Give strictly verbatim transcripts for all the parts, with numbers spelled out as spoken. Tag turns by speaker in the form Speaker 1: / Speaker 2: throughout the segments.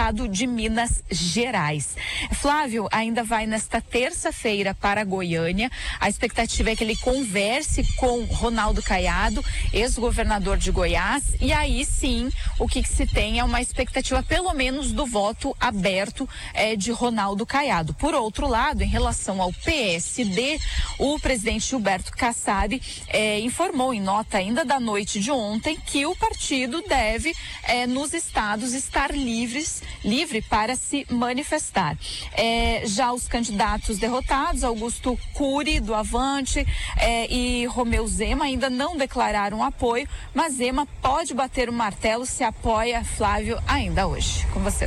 Speaker 1: estado de Minas Gerais. Flávio ainda vai nesta terça-feira para Goiânia. A expectativa é que ele converse com Ronaldo Caiado, ex-governador de Goiás, e aí sim o que, que se tem é uma expectativa pelo menos do voto aberto eh, de Ronaldo Caiado. Por outro lado, em relação ao P S D, o presidente Gilberto Kassab eh, informou em nota ainda da noite de ontem que o partido deve eh, nos estados estar livres, livre para se manifestar. Eh, já os candidatos derrotados, Augusto Cury do Avante eh, e Romeu Zema, ainda não declararam apoio, mas Zema pode bater o martelo se apoia Flávio ainda hoje. Com vocês.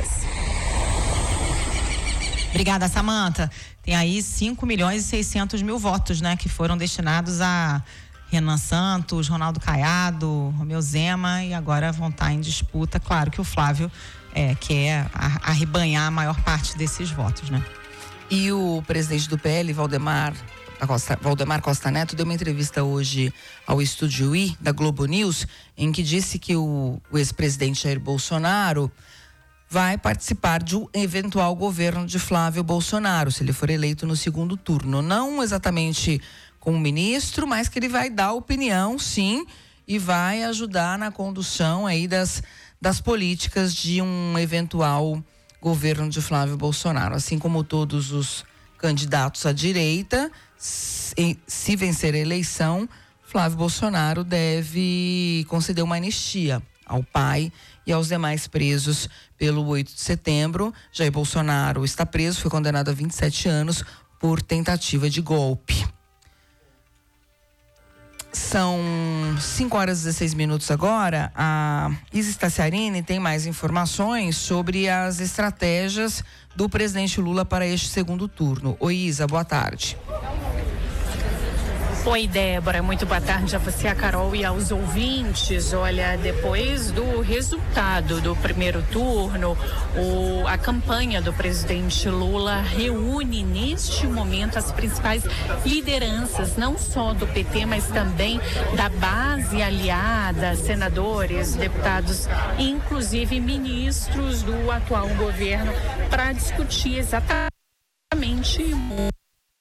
Speaker 2: Obrigada, Samantha. Tem aí cinco milhões e seiscentos mil votos, né, que foram destinados a Renan Santos, Ronaldo Caiado, Romeu Zema, e agora vão estar em disputa. Claro que o Flávio é, quer arrebanhar a maior parte desses votos, né?
Speaker 3: E o presidente do P L, Valdemar Costa, Valdemar Costa Neto, deu uma entrevista hoje ao Estúdio I da Globo News, em que disse que o, o ex-presidente Jair Bolsonaro vai participar de um eventual governo de Flávio Bolsonaro, se ele for eleito no segundo turno. Não exatamente como ministro, mas que ele vai dar opinião, sim, e vai ajudar na condução aí das, das políticas de um eventual governo de Flávio Bolsonaro. Assim como todos os candidatos à direita, se, se vencer a eleição, Flávio Bolsonaro deve conceder uma anistia ao pai e aos demais presos pelo oito de setembro. Jair Bolsonaro está preso, foi condenado a vinte e sete anos por tentativa de golpe. São cinco horas e dezesseis minutos agora. A Isa Staciarini tem mais informações sobre as estratégias do presidente Lula para este segundo turno. Oi, Isa, boa tarde.
Speaker 4: Oi, Débora, muito boa tarde a você, a Carol e aos ouvintes. Olha, depois do resultado do primeiro turno, o, a campanha do presidente Lula reúne neste momento as principais lideranças, não só do P T, mas também da base aliada, senadores, deputados, inclusive ministros do atual governo, para discutir exatamente o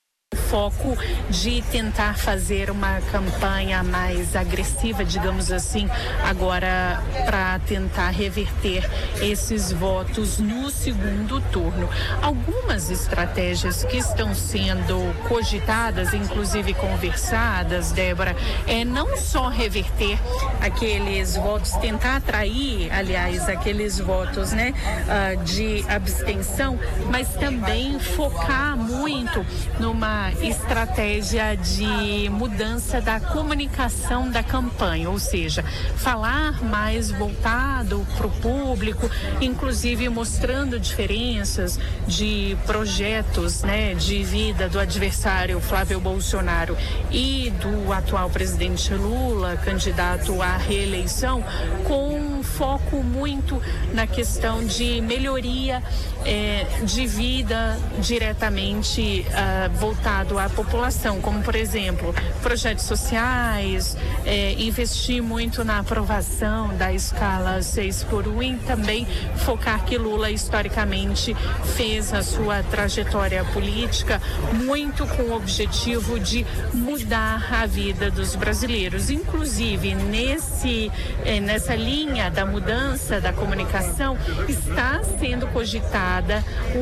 Speaker 4: foco de tentar fazer uma campanha mais agressiva, digamos assim, agora para tentar reverter esses votos no segundo turno. Algumas estratégias que estão sendo cogitadas, inclusive conversadas, Débora, é não só reverter aqueles votos, tentar atrair, aliás, aqueles votos, né, uh, de abstenção, mas também focar muito numa estratégia de mudança da comunicação da campanha, ou seja, falar mais voltado para o público, inclusive mostrando diferenças de projetos, né, de vida do adversário Flávio Bolsonaro e do atual presidente Lula, candidato à reeleição, com foco muito na questão de melhoria eh, de vida diretamente uh, voltado à população, como por exemplo, projetos sociais, eh, investir muito na aprovação da escala seis por um e também focar que Lula historicamente fez a sua trajetória política muito com o objetivo de mudar a vida dos brasileiros. Inclusive, nesse, eh, nessa linha da mudança da comunicação, está sendo cogitada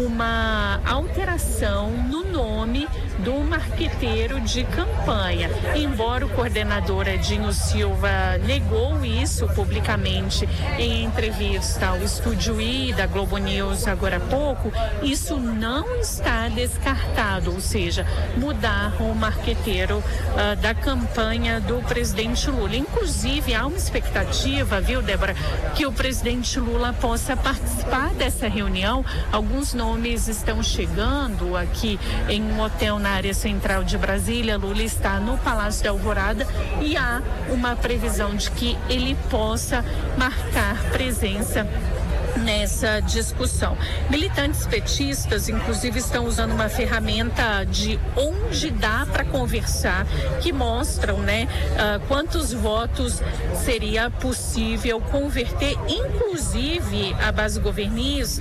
Speaker 4: uma alteração no nome do marqueteiro de campanha. Embora o coordenador Edinho Silva negou isso publicamente em entrevista ao Estúdio I da Globo News agora há pouco, isso não está descartado, ou seja, mudar o marqueteiro uh, da campanha do presidente Lula. Inclusive, há uma expectativa, viu, Débora, que o presidente Lula possa participar dessa reunião. Alguns nomes estão chegando aqui em um hotel na área central de Brasília. Lula está no Palácio da Alvorada e há uma previsão de que ele possa marcar presença nessa discussão. Militantes petistas, inclusive, estão usando uma ferramenta de onde dá para conversar, que mostram, né, uh, quantos votos seria possível converter, inclusive a base governista